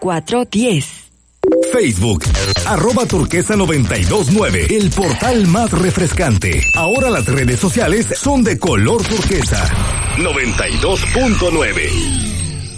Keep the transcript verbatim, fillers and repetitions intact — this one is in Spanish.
cuatro diez. Facebook, arroba turquesa noventa y dos nueve, el portal más refrescante. Ahora las redes sociales son de color turquesa. noventa y dos punto nueve.